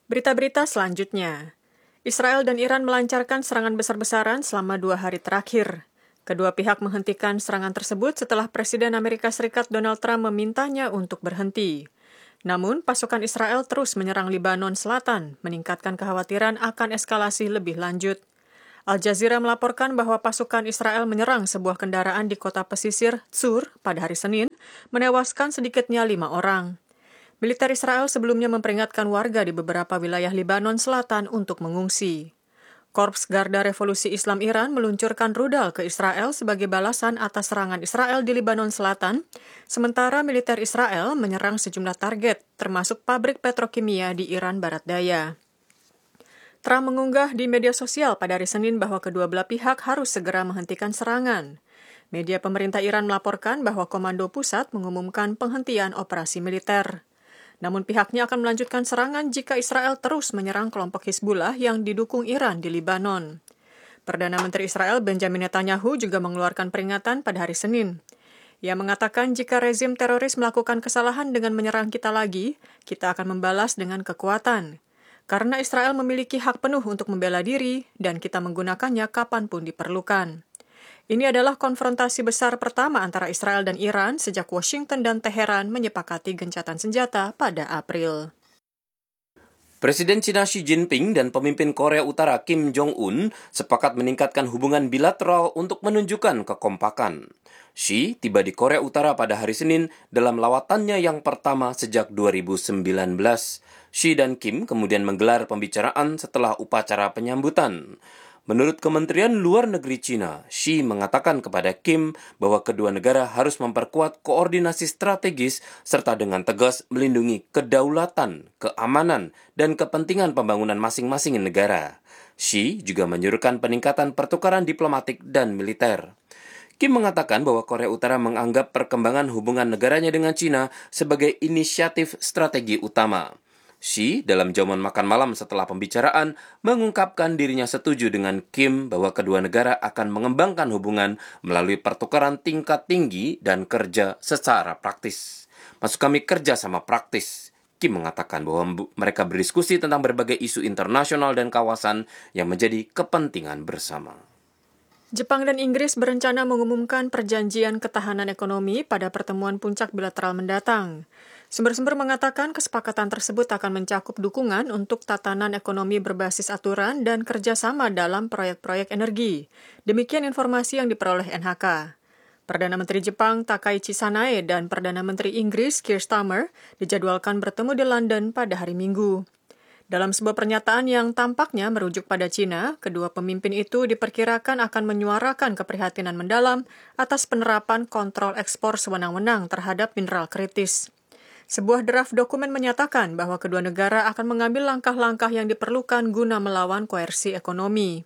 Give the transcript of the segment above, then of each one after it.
Berita-berita selanjutnya. Israel dan Iran melancarkan serangan besar-besaran selama 2 hari terakhir. Kedua pihak menghentikan serangan tersebut setelah Presiden Amerika Serikat Donald Trump memintanya untuk berhenti. Namun, pasukan Israel terus menyerang Lebanon Selatan, meningkatkan kekhawatiran akan eskalasi lebih lanjut. Al Jazeera melaporkan bahwa pasukan Israel menyerang sebuah kendaraan di kota pesisir Tsur pada hari Senin, menewaskan sedikitnya 5 orang. Militer Israel sebelumnya memperingatkan warga di beberapa wilayah Lebanon Selatan untuk mengungsi. Korps Garda Revolusi Islam Iran meluncurkan rudal ke Israel sebagai balasan atas serangan Israel di Lebanon Selatan, sementara militer Israel menyerang sejumlah target, termasuk pabrik petrokimia di Iran Barat Daya. Trump mengunggah di media sosial pada hari Senin bahwa kedua belah pihak harus segera menghentikan serangan. Media pemerintah Iran melaporkan bahwa Komando Pusat mengumumkan penghentian operasi militer. Namun pihaknya akan melanjutkan serangan jika Israel terus menyerang kelompok Hizbullah yang didukung Iran di Lebanon. Perdana Menteri Israel Benjamin Netanyahu juga mengeluarkan peringatan pada hari Senin. Ia mengatakan jika rezim teroris melakukan kesalahan dengan menyerang kita lagi, kita akan membalas dengan kekuatan. Karena Israel memiliki hak penuh untuk membela diri dan kita menggunakannya kapanpun diperlukan. Ini adalah konfrontasi besar pertama antara Israel dan Iran sejak Washington dan Teheran menyepakati gencatan senjata pada April. Presiden China Xi Jinping dan pemimpin Korea Utara Kim Jong-un sepakat meningkatkan hubungan bilateral untuk menunjukkan kekompakan. Xi tiba di Korea Utara pada hari Senin dalam lawatannya yang pertama sejak 2019. Xi dan Kim kemudian menggelar pembicaraan setelah upacara penyambutan. Menurut Kementerian Luar Negeri China, Xi mengatakan kepada Kim bahwa kedua negara harus memperkuat koordinasi strategis serta dengan tegas melindungi kedaulatan, keamanan, dan kepentingan pembangunan masing-masing negara. Xi juga menyuruhkan peningkatan pertukaran diplomatik dan militer. Kim mengatakan bahwa Korea Utara menganggap perkembangan hubungan negaranya dengan China sebagai inisiatif strategi utama. Xi dalam jamuan makan malam setelah pembicaraan mengungkapkan dirinya setuju dengan Kim bahwa kedua negara akan mengembangkan hubungan melalui pertukaran tingkat tinggi dan kerja secara praktis. Maksud kami kerja sama praktis. Kim mengatakan bahwa mereka berdiskusi tentang berbagai isu internasional dan kawasan yang menjadi kepentingan bersama. Jepang dan Inggris berencana mengumumkan perjanjian ketahanan ekonomi pada pertemuan puncak bilateral mendatang. Sumber-sumber mengatakan kesepakatan tersebut akan mencakup dukungan untuk tatanan ekonomi berbasis aturan dan kerjasama dalam proyek-proyek energi. Demikian informasi yang diperoleh NHK. Perdana Menteri Jepang Takaichi Sanae dan Perdana Menteri Inggris Keir Starmer dijadwalkan bertemu di London pada hari Minggu. Dalam sebuah pernyataan yang tampaknya merujuk pada China, kedua pemimpin itu diperkirakan akan menyuarakan keprihatinan mendalam atas penerapan kontrol ekspor sewenang-wenang terhadap mineral kritis. Sebuah draft dokumen menyatakan bahwa kedua negara akan mengambil langkah-langkah yang diperlukan guna melawan koersi ekonomi.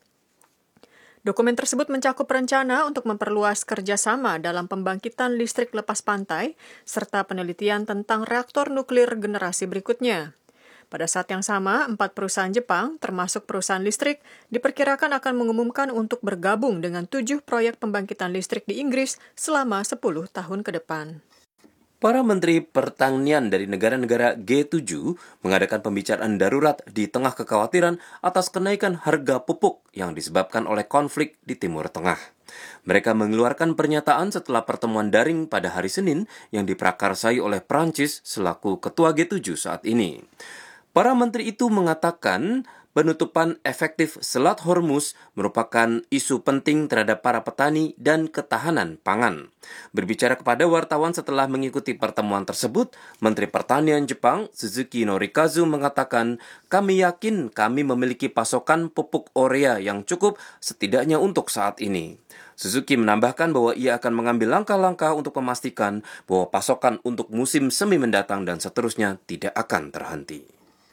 Dokumen tersebut mencakup rencana untuk memperluas kerjasama dalam pembangkitan listrik lepas pantai, serta penelitian tentang reaktor nuklir generasi berikutnya. Pada saat yang sama, 4 perusahaan Jepang, termasuk perusahaan listrik, diperkirakan akan mengumumkan untuk bergabung dengan 7 proyek pembangkitan listrik di Inggris selama 10 tahun ke depan. Para menteri pertanian dari negara-negara G7 mengadakan pembicaraan darurat di tengah kekhawatiran atas kenaikan harga pupuk yang disebabkan oleh konflik di Timur Tengah. Mereka mengeluarkan pernyataan setelah pertemuan daring pada hari Senin yang diprakarsai oleh Prancis selaku ketua G7 saat ini. Para menteri itu mengatakan penutupan efektif Selat Hormuz merupakan isu penting terhadap para petani dan ketahanan pangan. Berbicara kepada wartawan setelah mengikuti pertemuan tersebut, Menteri Pertanian Jepang Suzuki Norikazu mengatakan, "Kami yakin kami memiliki pasokan pupuk urea yang cukup setidaknya untuk saat ini." Suzuki menambahkan bahwa ia akan mengambil langkah-langkah untuk memastikan bahwa pasokan untuk musim semi mendatang dan seterusnya tidak akan terhenti.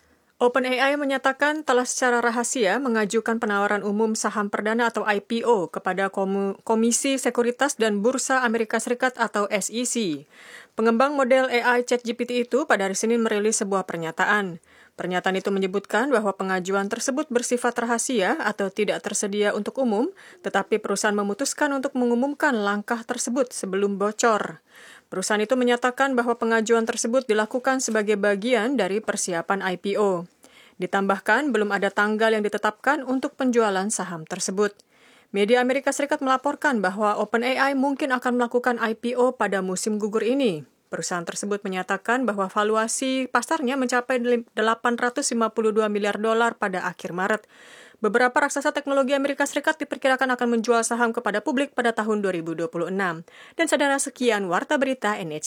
OpenAI menyatakan telah secara rahasia mengajukan penawaran umum saham perdana atau IPO kepada Komisi Sekuritas dan Bursa Amerika Serikat atau SEC. Pengembang model AI ChatGPT itu pada hari Senin merilis sebuah pernyataan. Pernyataan itu menyebutkan bahwa pengajuan tersebut bersifat rahasia atau tidak tersedia untuk umum, tetapi perusahaan memutuskan untuk mengumumkan langkah tersebut sebelum bocor. Perusahaan itu menyatakan bahwa pengajuan tersebut dilakukan sebagai bagian dari persiapan IPO. Ditambahkan, belum ada tanggal yang ditetapkan untuk penjualan saham tersebut. Media Amerika Serikat melaporkan bahwa OpenAI mungkin akan melakukan IPO pada musim gugur ini. Perusahaan tersebut menyatakan bahwa valuasi pasarnya mencapai 852 miliar dolar pada akhir Maret. Beberapa raksasa teknologi Amerika Serikat diperkirakan akan menjual saham kepada publik pada tahun 2026. Dan saudara, sekian Warta Berita NHK.